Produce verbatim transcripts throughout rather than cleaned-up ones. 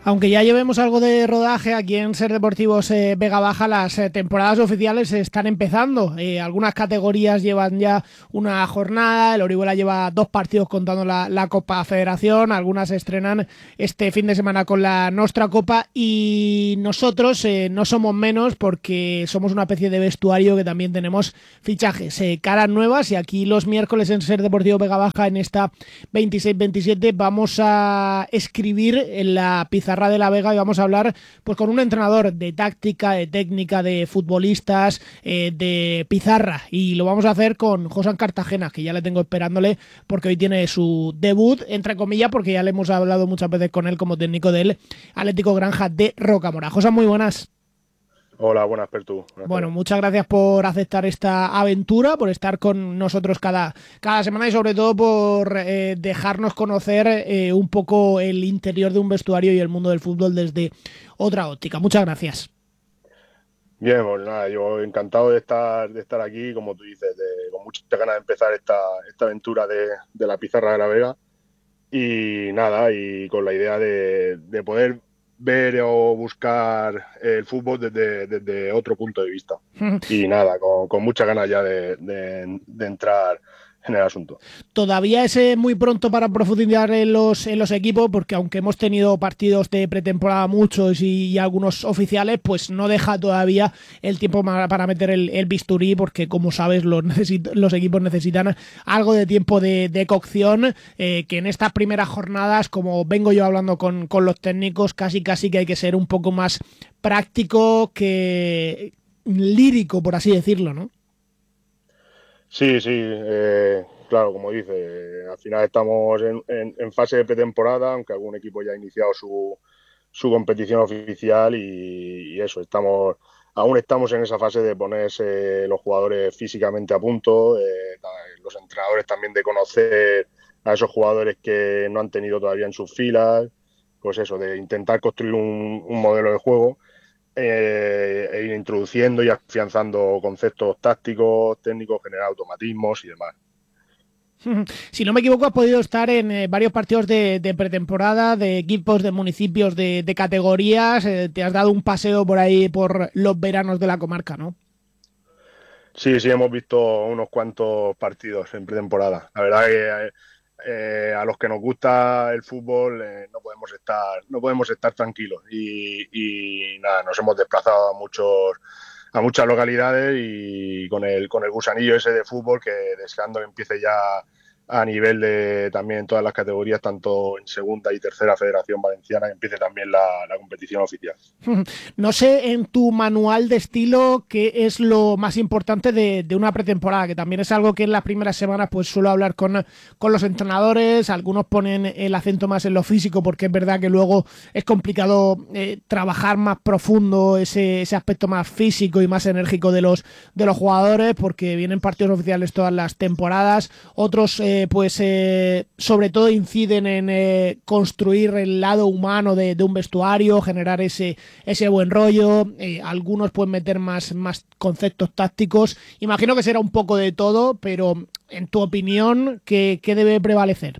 Aunque ya llevemos algo de rodaje aquí en Ser Deportivos eh, Vega Baja, las eh, temporadas oficiales están empezando. Eh, algunas categorías llevan ya una jornada, el Orihuela lleva dos partidos contando la, la Copa Federación, algunas se estrenan este fin de semana con la Nostra Copa y nosotros eh, no somos menos porque somos una especie de vestuario que también tenemos fichajes, eh, caras nuevas, y aquí los miércoles en Ser Deportivo Vega Baja en esta veintiséis veintisiete vamos a escribir en la pizarra de la Vega y vamos a hablar pues con un entrenador de táctica, de técnica, de futbolistas, eh, de pizarra, y lo vamos a hacer con Josan Cartagena, que ya le tengo esperándole porque hoy tiene su debut, entre comillas, porque ya le hemos hablado muchas veces con él como técnico del Atlético Granja de Rocamora. Josan, muy buenas. Hola, buenas, Pertu. Buenas Bueno, tardes. muchas gracias por aceptar esta aventura, por estar con nosotros cada, cada semana y sobre todo por eh, dejarnos conocer eh, un poco el interior de un vestuario y el mundo del fútbol desde otra óptica. Muchas gracias. Bien, pues nada, yo encantado de estar, de estar aquí, como tú dices, de- con muchas ganas de empezar esta, esta aventura de, de la pizarra de la Vega. Y nada, y con la idea de, de poder ver o buscar el fútbol desde, desde otro punto de vista. Y nada, con, con muchas ganas ya de, de- de entrar en el asunto. Todavía es eh, muy pronto para profundizar en los, en los equipos, porque aunque hemos tenido partidos de pretemporada muchos y, y algunos oficiales, pues no deja todavía el tiempo ma- para meter el, el bisturí, porque como sabes los, necesit- los equipos necesitan algo de tiempo de, de cocción, eh, que en estas primeras jornadas, como vengo yo hablando con, con los técnicos, casi casi que hay que ser un poco más práctico que lírico, por así decirlo, ¿no? Sí, sí, eh, claro, como dice, al final estamos en, en- en fase de pretemporada, aunque algún equipo ya ha iniciado su, su competición oficial y, y eso, estamos, aún estamos en esa fase de ponerse los jugadores físicamente a punto, eh, ta- los entrenadores también de conocer a esos jugadores que no han tenido todavía en sus filas, pues eso, de intentar construir un, un modelo de juego eh, e ir introduciendo y afianzando conceptos tácticos, técnicos, generar automatismos y demás. Si no me equivoco, has podido estar en eh, varios partidos de, de pretemporada, de equipos, de municipios, de, de categorías. Eh, te has dado un paseo por ahí por los veranos de la comarca, ¿no? Sí, sí, hemos visto unos cuantos partidos en pretemporada. La verdad que eh, a los que nos gusta el fútbol eh, no podemos estar, no podemos estar tranquilos. Y, y nada, nos hemos desplazado a muchos, a muchas localidades y con el, con el gusanillo ese de fútbol que deseando que empiece ya a nivel de también en todas las categorías, tanto en segunda y tercera Federación Valenciana, que empiece también la, la competición oficial. No sé en tu manual de estilo qué es lo más importante de, de una pretemporada, que también es algo que en las primeras semanas pues suelo hablar con, con los entrenadores. Algunos ponen el acento más en lo físico porque es verdad que luego es complicado eh, trabajar más profundo ese, ese aspecto más físico y más enérgico de los, de los jugadores, porque vienen partidos oficiales todas las temporadas. Otros eh, pues eh, sobre todo inciden en eh, construir el lado humano de, de un vestuario, generar ese ese buen rollo, eh, algunos pueden meter más, más conceptos tácticos. Imagino que será un poco de todo, pero en tu opinión, ¿qué, qué debe prevalecer?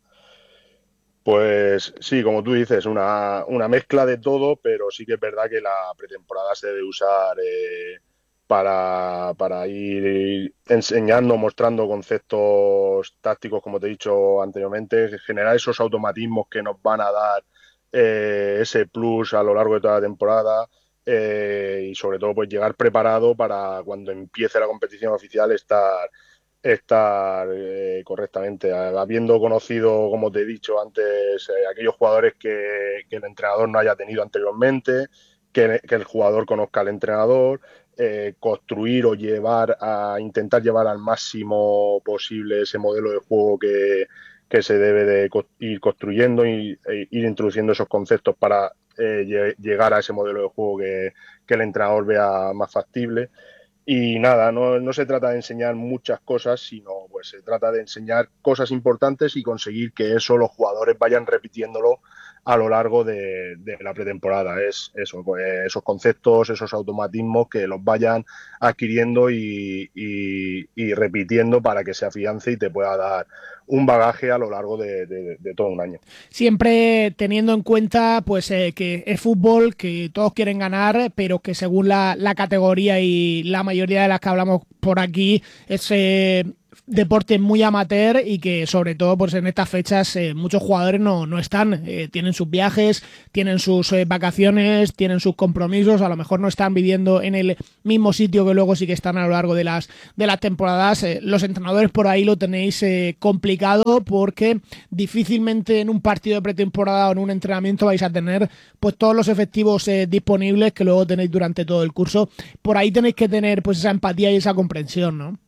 Pues sí, como tú dices, una, una mezcla de todo, pero sí que es verdad que la pretemporada se debe usar eh, para, para ir enseñando, mostrando conceptos tácticos, como te he dicho anteriormente, generar esos automatismos que nos van a dar eh, ese plus a lo largo de toda la temporada eh, y sobre todo pues llegar preparado para cuando empiece la competición oficial estar estar eh, correctamente. Habiendo conocido, como te he dicho antes, eh, aquellos jugadores que, que, el entrenador no haya tenido anteriormente, que, que el jugador conozca al entrenador, eh, construir o llevar a intentar llevar al máximo posible ese modelo de juego que, que se debe de co ir construyendo y e ir introduciendo esos conceptos para eh, llegar a ese modelo de juego que, que el entrenador vea más factible. Y nada, no, no se trata de enseñar muchas cosas, sino pues se trata de enseñar cosas importantes y conseguir que eso los jugadores vayan repitiéndolo a lo largo de, de la pretemporada. Es eso, pues, esos conceptos, esos automatismos que los vayan adquiriendo y, y, y repitiendo para que se afiance y te pueda dar un bagaje a lo largo de, de, de todo un año. Siempre teniendo en cuenta pues eh, que es fútbol, que todos quieren ganar, pero que según la, la categoría y la mayoría de las que hablamos por aquí es eh, deporte muy amateur y que sobre todo pues en estas fechas eh, muchos jugadores no, no están, eh, tienen sus viajes, tienen sus eh, vacaciones, tienen sus compromisos, a lo mejor no están viviendo en el mismo sitio que luego sí que están a lo largo de las, de las temporadas. Eh, los entrenadores por ahí lo tenéis eh, complicado porque difícilmente en un partido de pretemporada o en un entrenamiento vais a tener pues todos los efectivos eh, disponibles que luego tenéis durante todo el curso. Por ahí tenéis que tener pues esa empatía y esa comprensión, ¿no?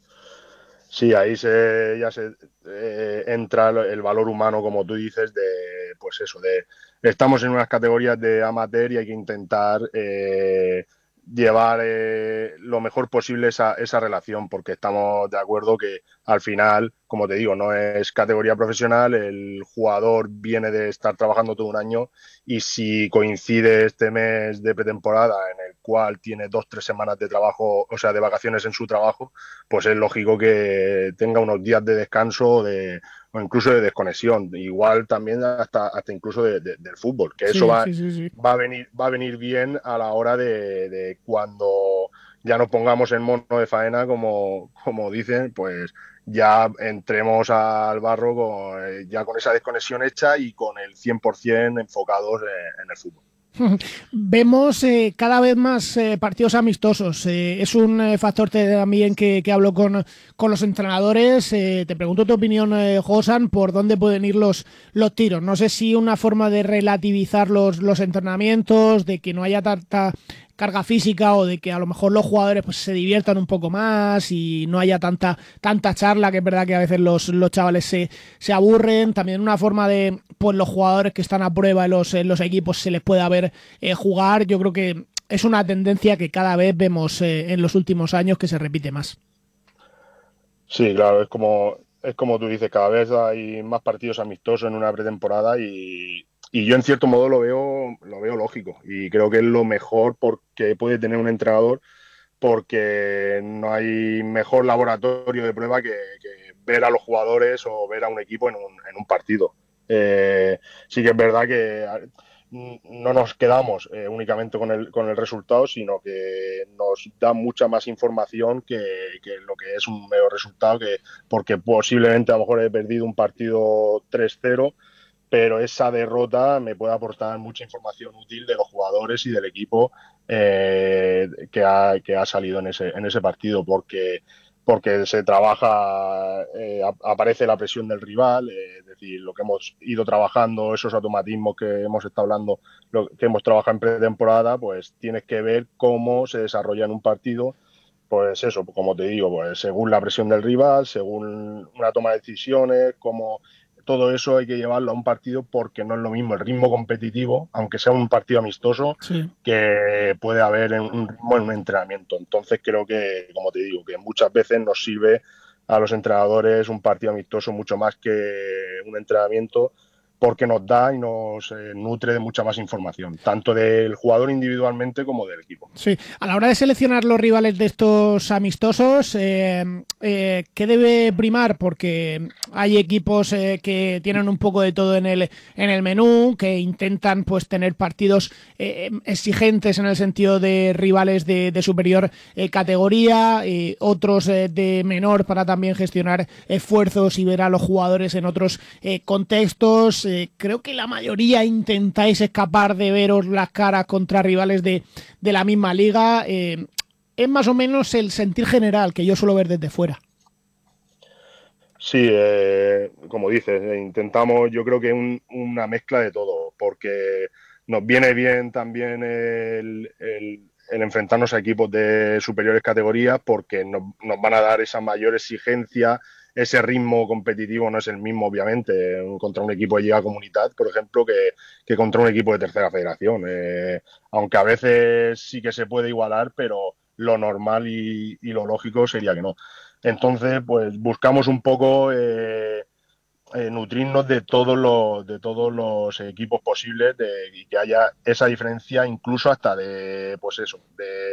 Sí, ahí se, ya se eh, entra el valor humano, como tú dices, de pues eso, de estamos en unas categorías de amateur y hay que intentar eh, llevar eh, lo mejor posible esa, esa relación, porque estamos de acuerdo que al final, como te digo, no es categoría profesional, el jugador viene de estar trabajando todo un año y si coincide este mes de pretemporada en el cual tiene dos, tres semanas de trabajo, o sea, de vacaciones en su trabajo, pues es lógico que tenga unos días de descanso de, o incluso de desconexión, igual también hasta, hasta incluso de, de, del fútbol, que eso Sí, va, sí, sí, sí. va, a venir, va a venir bien a la hora de, de cuando ya nos pongamos en mono de faena, como, como dicen, pues ya entremos al barro con, ya con esa desconexión hecha y con el cien por ciento enfocados en, en el fútbol. Vemos eh, cada vez más eh, partidos amistosos. Eh, es un eh, factor también que, que hablo con, con los entrenadores. Eh, te pregunto tu opinión, eh, Josan, por dónde pueden ir los, los tiros. No sé si una forma de relativizar los, los entrenamientos, de que no haya tanta carga física o de que a lo mejor los jugadores pues se diviertan un poco más y no haya tanta tanta charla, que es verdad que a veces los, los chavales se, se aburren. También una forma de pues los jugadores que están a prueba en los, en los equipos se les pueda ver eh, jugar. Yo creo que es una tendencia que cada vez vemos eh, en los últimos años que se repite más. Sí, claro, es como, es como tú dices, cada vez hay más partidos amistosos en una pretemporada y, y yo en cierto modo lo veo, lo veo lógico y creo que es lo mejor porque puede tener un entrenador porque no hay mejor laboratorio de prueba que, que ver a los jugadores o ver a un equipo en un, en un partido. Eh, sí que es verdad que no nos quedamos eh, únicamente con el, con el resultado, sino que nos da mucha más información que, que lo que es un mero resultado, que, porque posiblemente a lo mejor he perdido un partido tres cero, pero esa derrota me puede aportar mucha información útil de los jugadores y del equipo eh, que, ha, que ha salido en ese, en ese partido, porque porque se trabaja, eh, aparece la presión del rival, eh, es decir, lo que hemos ido trabajando, esos automatismos que hemos estado hablando, lo que hemos trabajado en pretemporada, pues tienes que ver cómo se desarrolla en un partido, pues eso, como te digo, pues según la presión del rival, según una toma de decisiones, cómo todo eso hay que llevarlo a un partido porque no es lo mismo el ritmo competitivo, aunque sea un partido amistoso, Sí. que puede haber en un ritmo en un entrenamiento. Entonces creo que, como te digo, que muchas veces nos sirve a los entrenadores un partido amistoso mucho más que un entrenamiento porque nos da y nos eh, nutre de mucha más información, tanto del jugador individualmente como del equipo. Sí, a la hora de seleccionar los rivales de estos amistosos, eh, eh, ¿qué debe primar? Porque hay equipos eh, que tienen un poco de todo en el, en el menú, que intentan pues tener partidos eh, exigentes en el sentido de rivales de, de superior eh, categoría, y otros eh, de menor para también gestionar esfuerzos y ver a los jugadores en otros eh, contextos. Eh, creo que la mayoría intentáis escapar de veros las caras contra rivales de, de la misma liga. Eh, es más o menos el sentir general que yo suelo ver desde fuera. Sí, eh, como dices, eh, intentamos, yo creo que un, una mezcla de todo, porque nos viene bien también el, el, el enfrentarnos a equipos de superiores categorías, porque nos, nos, van a dar esa mayor exigencia, ese ritmo competitivo no es el mismo, obviamente, contra un equipo de Liga Comunidad, por ejemplo, que, que contra un equipo de Tercera Federación. Eh, aunque a veces sí que se puede igualar, pero lo normal y, y lo lógico sería que no. Entonces, pues buscamos un poco eh, eh, nutrirnos de todos los de todos los equipos posibles de, y que haya esa diferencia incluso hasta de pues eso de,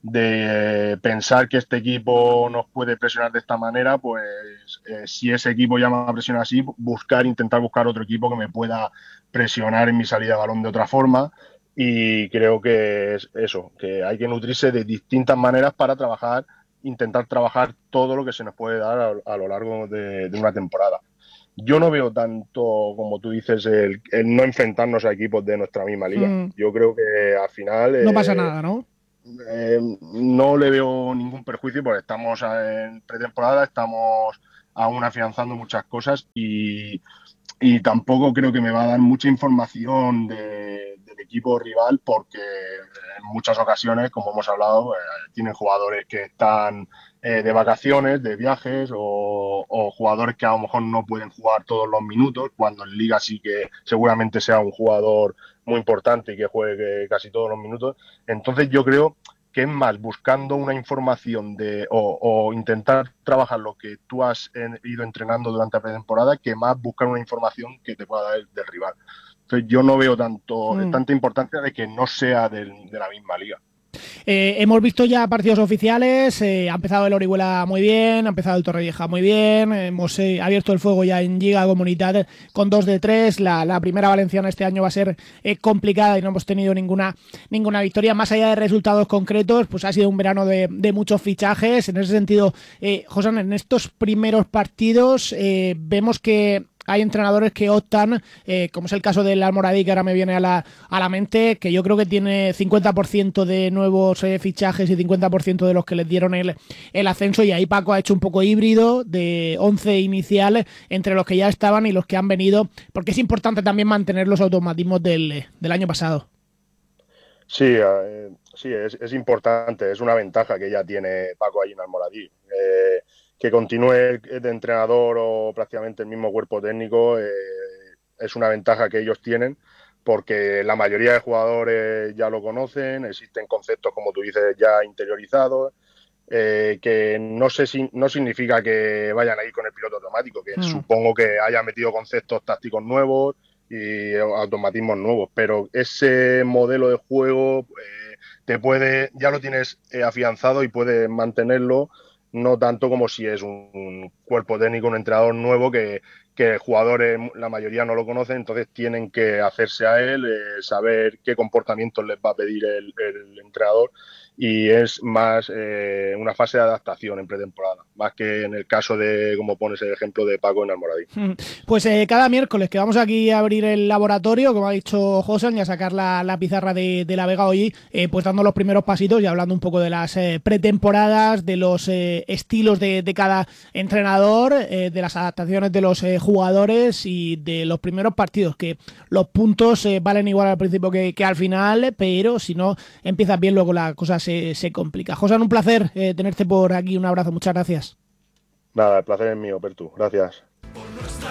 de pensar que este equipo nos puede presionar de esta manera, pues eh, si ese equipo ya me presiona así, buscar intentar buscar otro equipo que me pueda presionar en mi salida de balón de otra forma. Y creo que es eso, que hay que nutrirse de distintas maneras para trabajar, intentar trabajar todo lo que se nos puede dar a, a lo largo de, de una temporada. Yo no veo tanto, como tú dices, el, el no enfrentarnos a equipos de nuestra misma liga. Mm, Yo creo que al final no pasa eh, nada, ¿no? eh, no le veo ningún perjuicio porque estamos en pretemporada, estamos aún afianzando muchas cosas y, y tampoco creo que me va a dar mucha información de, del equipo rival porque en muchas ocasiones, como hemos hablado, eh, tienen jugadores que están eh, de vacaciones, de viajes o, o jugadores que a lo mejor no pueden jugar todos los minutos, cuando en Liga sí que seguramente sea un jugador muy importante y que juegue casi todos los minutos. Entonces yo creo que es más buscando una información de o, o intentar trabajar lo que tú has en, ido entrenando durante la pretemporada que más buscar una información que te pueda dar del, del rival. Entonces yo no veo tanto Mm. tanta importancia de que no sea del, de la misma liga. Eh, hemos visto ya partidos oficiales, eh, ha empezado el Orihuela muy bien, ha empezado el Torrevieja muy bien, hemos eh, abierto el fuego ya en Lliga Comunitat con dos de tres, la, la primera valenciana este año va a ser eh, complicada y no hemos tenido ninguna, ninguna victoria, más allá de resultados concretos, pues ha sido un verano de, de muchos fichajes, en ese sentido, eh, Josan, en estos primeros partidos eh, vemos que hay entrenadores que optan, eh, como es el caso del Almoradí, que ahora me viene a la, a la mente, que yo creo que tiene cincuenta por ciento de nuevos eh, fichajes y cincuenta por ciento de los que les dieron el, el ascenso, y ahí Paco ha hecho un poco híbrido de once iniciales entre los que ya estaban y los que han venido, porque es importante también mantener los automatismos del, del año pasado. Sí, eh, sí es, es importante, es una ventaja que ya tiene Paco ahí en Almoradí. Eh, que continúe de entrenador o prácticamente el mismo cuerpo técnico eh, es una ventaja que ellos tienen porque la mayoría de jugadores ya lo conocen, existen conceptos, como tú dices, ya interiorizados, eh, que no, sé si, no significa que vayan a ir con el piloto automático, que Hmm. supongo que haya metido conceptos tácticos nuevos y automatismos nuevos, pero ese modelo de juego eh, te puede, ya lo tienes eh, afianzado y puedes mantenerlo, no tanto como si es un, un cuerpo técnico, un entrenador nuevo que, que jugadores, la mayoría no lo conocen, entonces tienen que hacerse a él, eh, saber qué comportamientos les va a pedir el, el entrenador, y es más eh, una fase de adaptación en pretemporada, más que en el caso de, como pones el ejemplo de Paco en Almoradí. Pues eh, cada miércoles que vamos aquí a abrir el laboratorio, como ha dicho Josan, y a sacar la, la pizarra de, de la Vega hoy, eh, pues dando los primeros pasitos y hablando un poco de las eh, pretemporadas, de los eh, estilos de, de cada entrenador, eh, de las adaptaciones de los eh, jugadores y de los primeros partidos, que los puntos eh, valen igual al principio que, que al final, pero si no empiezas bien luego la cosa se, se complica. Josan, un placer eh, tenerte por aquí, un abrazo, muchas gracias. Nada, el placer es mío, Pertu. Gracias.